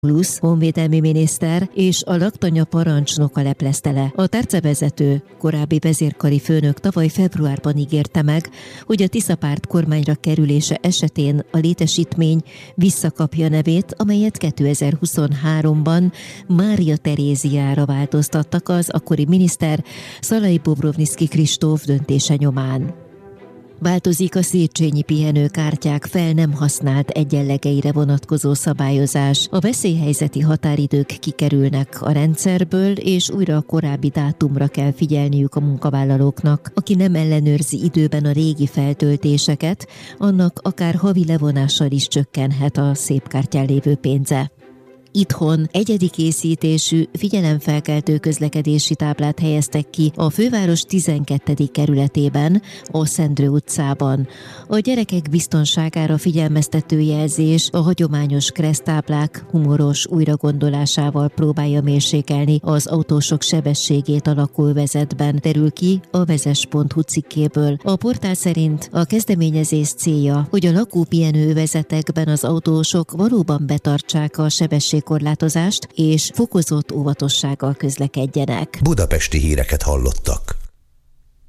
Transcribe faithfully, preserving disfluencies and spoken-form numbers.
Plusz honvédelmi miniszter és a laktanya parancsnoka leplezte le. A tárcavezető, korábbi vezérkari főnök tavaly februárban ígérte meg, hogy a Tisza párt kormányra kerülése esetén a létesítmény visszakapja nevét, amelyet kétezer-huszonháromban Mária Teréziára változtattak az akkori miniszter Szalai Bobrovnicki Kristóf döntése nyomán. Változik a széchenyi pihenőkártyák fel nem használt egyenlegeire vonatkozó szabályozás. A veszélyhelyzeti határidők kikerülnek a rendszerből, és újra a korábbi dátumra kell figyelniük a munkavállalóknak. Aki nem ellenőrzi időben a régi feltöltéseket, annak akár havi levonással is csökkenhet a szép kártyán lévő pénze. Itthon egyedi készítésű, figyelemfelkeltő közlekedési táblát helyeztek ki a főváros tizenkettedik kerületében, a Szendrő utcában. A gyerekek biztonságára figyelmeztető jelzés a hagyományos kereszttáblák humoros újragondolásával próbálja mérsékelni az autósok sebességét a lakóövezetben, derül ki a vezes pont hu cikkéből. A portál szerint a kezdeményezés célja, hogy a lakópihenőövezetekben az autósok valóban betartsák a sebesség korlátozást és fokozott óvatossággal közlekedjenek. Budapesti híreket hallottak.